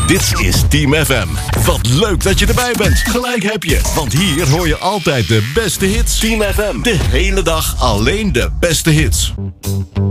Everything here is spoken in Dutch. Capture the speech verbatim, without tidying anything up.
Dit is Team F M. Wat leuk dat je erbij bent. Gelijk heb je, want hier hoor je altijd de beste hits. Team F M, de hele dag alleen de beste hits.